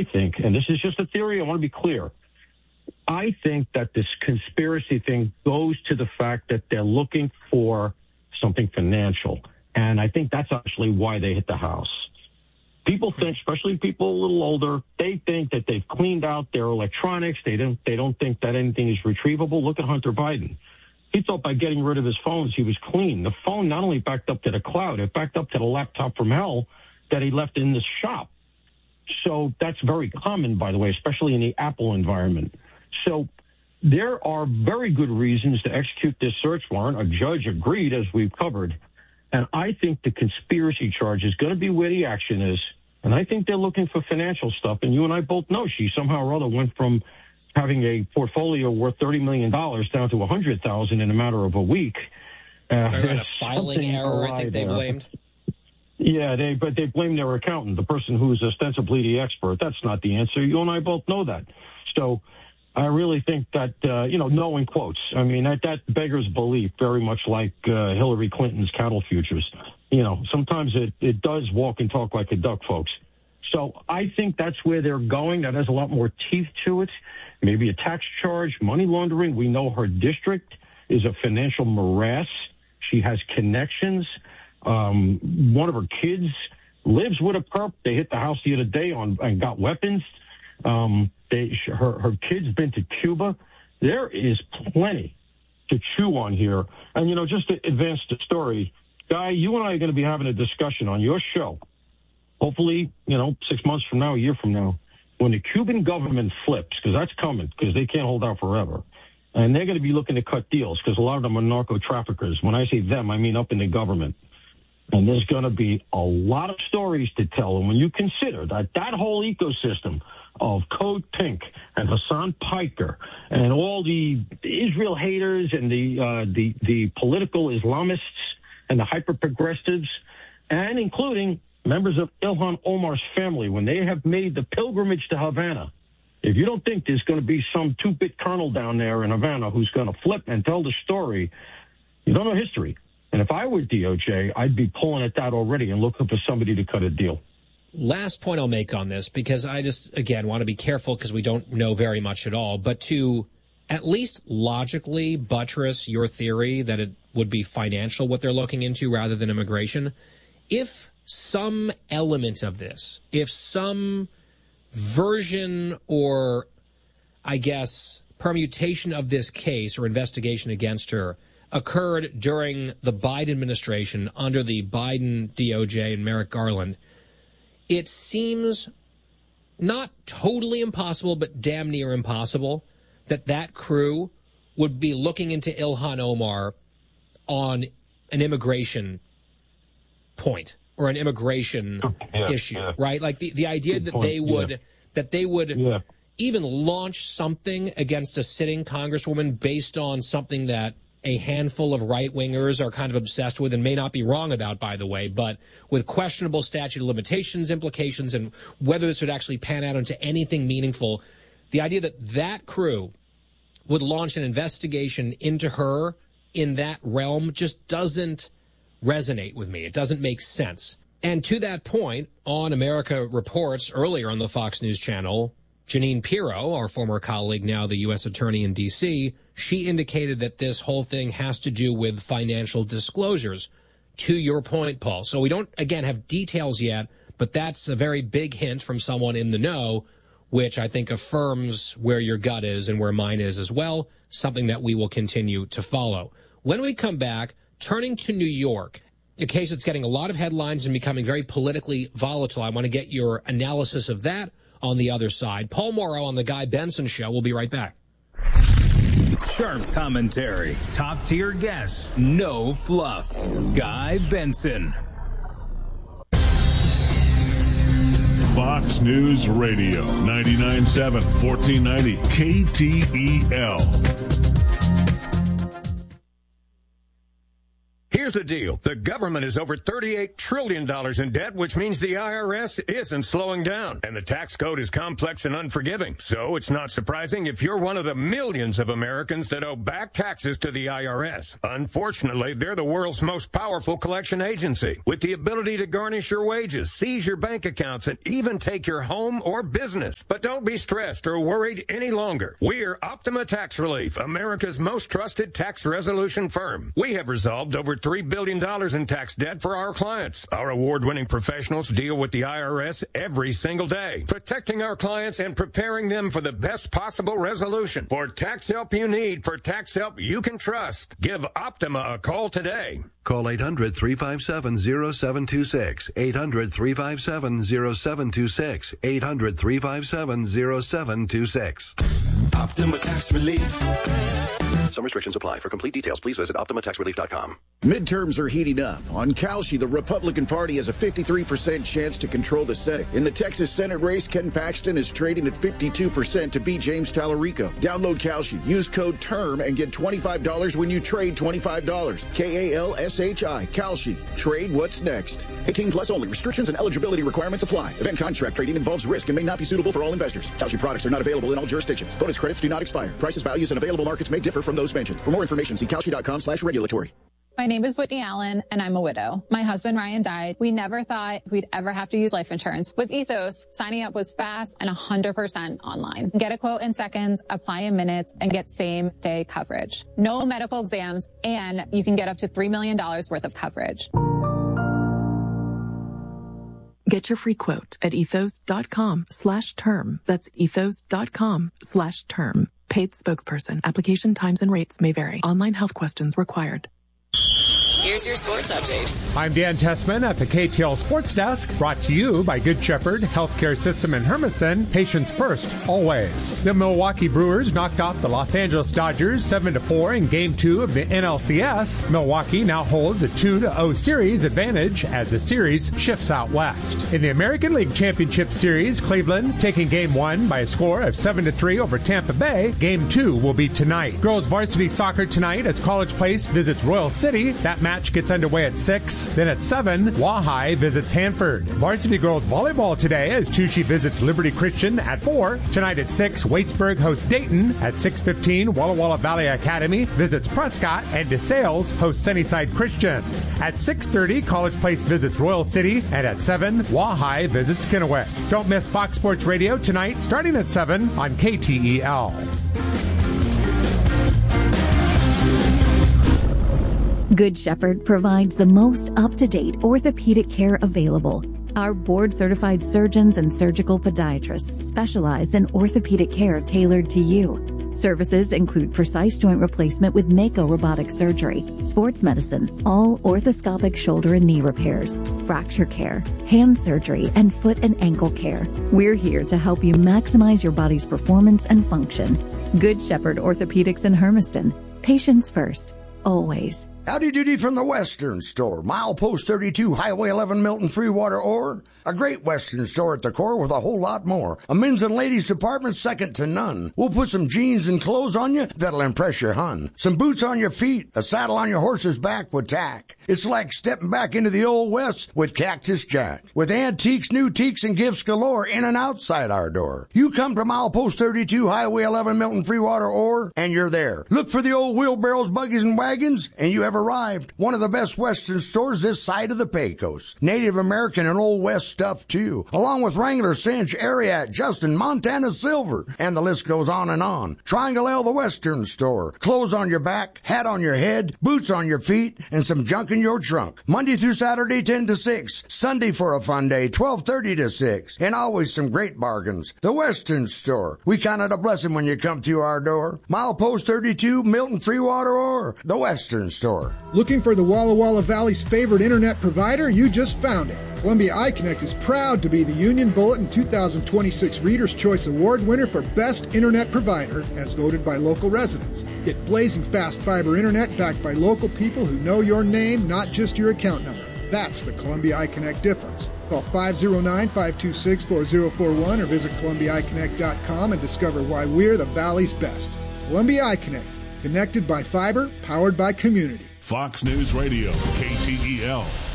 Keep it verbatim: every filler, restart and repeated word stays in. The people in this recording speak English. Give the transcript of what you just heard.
think, and this is just a theory, I want to be clear, I think that this conspiracy thing goes to the fact that they're looking for something financial. And I think that's actually why they hit the house. People think, especially people a little older, they think that they've cleaned out their electronics. They don't, they don't think that anything is retrievable. Look at Hunter Biden. He thought by getting rid of his phones, he was clean. The phone not only backed up to the cloud, it backed up to the laptop from hell that he left in the shop. So that's very common, by the way, especially in the Apple environment. So there are very good reasons to execute this search warrant. A judge agreed, as we've covered. And I think the conspiracy charge is going to be where the action is. And I think they're looking for financial stuff. And you and I both know she somehow or other went from having a portfolio worth thirty million dollars down to one hundred thousand dollars in a matter of a week. Uh, a filing error, I think they there. blamed. Yeah, they but they blame their accountant, the person who's ostensibly the expert. That's not the answer. You and I both know that. So I really think that, uh, you know, no in quotes. I mean, that, that beggars belief, very much like uh, Hillary Clinton's cattle futures. You know, sometimes it, it does walk and talk like a duck, folks. So I think that's where they're going. That has a lot more teeth to it. Maybe a tax charge, money laundering. We know her district is a financial morass. She has connections. Um, one of her kids lives with a perp. They hit the house the other day on and got weapons. Um, they, her, her kid's been to Cuba. There is plenty to chew on here. And, you know, just to advance the story, Guy, you and I are going to be having a discussion on your show, hopefully, you know, six months from now, a year from now, when the Cuban government flips, because that's coming, because they can't hold out forever. And they're going to be looking to cut deals, because a lot of them are narco traffickers. When I say them, I mean up in the government. And there's going to be a lot of stories to tell. And when you consider that that whole ecosystem of Code Pink and Hassan Piker and all the Israel haters and the uh, the the political Islamists and the hyper-progressives, and including members of Ilhan Omar's family, when they have made the pilgrimage to Havana, if you don't think there's going to be some two-bit colonel down there in Havana who's going to flip and tell the story, you don't know history. And if I were D O J, I'd be pulling at that already and looking for somebody to cut a deal. Last point I'll make on this, because I just, again, want to be careful because we don't know very much at all, but to at least logically buttress your theory that it would be financial what they're looking into rather than immigration, if some element of this, if some version or, I guess, permutation of this case or investigation against her occurred during the Biden administration under the Biden D O J and Merrick Garland, it seems not totally impossible, but damn near impossible that that crew would be looking into Ilhan Omar on an immigration point or an immigration yeah, issue, yeah. right? Like the, the idea Good that point. they would yeah. that they would yeah. even launch something against a sitting congresswoman based on something that a handful of right-wingers are kind of obsessed with and may not be wrong about, by the way, but with questionable statute of limitations implications and whether this would actually pan out into anything meaningful, the idea that that crew would launch an investigation into her in that realm just doesn't resonate with me. It doesn't make sense. And to that point, on America Reports earlier on the Fox News channel, Jeanine Pirro, our former colleague, now the U S attorney in D C, she indicated that this whole thing has to do with financial disclosures, to your point, Paul. So we don't, again, have details yet, but that's a very big hint from someone in the know, which I think affirms where your gut is and where mine is as well, something that we will continue to follow. When we come back, turning to New York, a case that's getting a lot of headlines and becoming very politically volatile. I want to get your analysis of that on the other side. Paul Morrow on the Guy Benson Show. We'll be right back. Sharp commentary, top-tier guests, no fluff. Guy Benson. Fox News Radio, ninety-nine point seven, fourteen ninety K T E L. Here's Here's the deal. The government is over thirty-eight trillion dollars in debt, which means the I R S isn't slowing down. And the tax code is complex and unforgiving. So it's not surprising if you're one of the millions of Americans that owe back taxes to the I R S. Unfortunately, they're the world's most powerful collection agency, with the ability to garnish your wages, seize your bank accounts, and even take your home or business. But don't be stressed or worried any longer. We're Optima Tax Relief, America's most trusted tax resolution firm. We have resolved over three billion dollars in tax debt for our clients. Our award-winning professionals deal with the I R S every single day, protecting our clients and preparing them for the best possible resolution. For tax help you need, for tax help you can trust, give Optima a call today. Call eight hundred, three five seven, zero seven two six, eight hundred, three five seven, zero seven two six, eight hundred, three five seven, zero seven two six. Optima Tax Relief. Some restrictions apply. For complete details, please visit optima tax relief dot com. Midterms are heating up. On Kalshi, the Republican Party has a fifty-three percent chance to control the Senate. In the Texas Senate race, Ken Paxton is trading at fifty-two percent to beat James Tallarico. Download Kalshi. Use code TERM and get twenty-five dollars when you trade twenty-five dollars. K A L S H I. Kalshi. Trade what's next. eighteen plus only. Restrictions and eligibility requirements apply. Event contract trading involves risk and may not be suitable for all investors. Kalshi products are not available in all jurisdictions. Bonus credits do not expire. Prices, values, and available markets may differ from those mentioned. For more information, see kalshi dot com slash regulatory. My name is Whitney Allen, and I'm a widow. My husband, Ryan, died. We never thought we'd ever have to use life insurance. With Ethos, signing up was fast and one hundred percent online. Get a quote in seconds, apply in minutes, and get same-day coverage. No medical exams, and you can get up to three million dollars worth of coverage. Get your free quote at ethos dot com slash term. That's ethos dot com slash term. Paid spokesperson. Application times and rates may vary. Online health questions required. Here's your sports update. I'm Dan Tessman at the K T L Sports Desk, brought to you by Good Shepherd Healthcare System in Hermiston. Patients first, always. The Milwaukee Brewers knocked off the Los Angeles Dodgers seven to four in Game two of the N L C S. Milwaukee now holds a two to oh series advantage as the series shifts out west. In the American League Championship Series, Cleveland taking Game one by a score of seven to three over Tampa Bay. Game two will be tonight. Girls varsity soccer tonight as College Place visits Royal City. That match gets underway at six. Then at seven, Wahai visits Hanford. Varsity girls volleyball today as Tucci visits Liberty Christian at four. Tonight at six, Waitsburg hosts Dayton. At six fifteen, Walla Walla Valley Academy visits Prescott, and DeSales hosts Sunnyside Christian. At six thirty, College Place visits Royal City, and at seven, Wahai visits Kennewick. Don't miss Fox Sports Radio tonight starting at seven on K T E L. Good Shepherd provides the most up-to-date orthopedic care available. Our board-certified surgeons and surgical podiatrists specialize in orthopedic care tailored to you. Services include precise joint replacement with Mako robotic surgery, sports medicine, all orthoscopic shoulder and knee repairs, fracture care, hand surgery, and foot and ankle care. We're here to help you maximize your body's performance and function. Good Shepherd Orthopedics in Hermiston. Patients first, always. Howdy doody from the Western Store. Milepost thirty-two, Highway eleven, Milton Freewater Ore. A great Western store at the core with a whole lot more. A men's and ladies department second to none. We'll put some jeans and clothes on you that'll impress your hun. Some boots on your feet, a saddle on your horse's back with tack. It's like stepping back into the old West with Cactus Jack. With antiques, new teaks, and gifts galore in and outside our door. You come to Milepost thirty-two, Highway eleven, Milton Freewater Ore, and you're there. Look for the old wheelbarrows, buggies, and wagons, and you have arrived. One of the best Western stores this side of the Pecos. Native American and Old West stuff, too. Along with Wrangler, Cinch, Ariat, Justin, Montana Silver. And the list goes on and on. Triangle L, the Western Store. Clothes on your back, hat on your head, boots on your feet, and some junk in your trunk. Monday through Saturday, ten to six. Sunday for a fun day, twelve thirty to six. And always some great bargains. The Western Store. We count it a blessing when you come through our door. Milepost thirty-two, Milton Freewater Ore. The Western Store. Looking for the Walla Walla Valley's favorite internet provider? You just found it. Columbia iConnect is proud to be the Union Bulletin two thousand twenty-six Reader's Choice Award winner for Best Internet Provider, as voted by local residents. Get blazing fast fiber internet backed by local people who know your name, not just your account number. That's the Columbia iConnect difference. Call five oh nine, five two six, four oh four one or visit columbia i connect dot com and discover why we're the Valley's best. Columbia iConnect. Connected by fiber, powered by community. Fox News Radio, K T E L.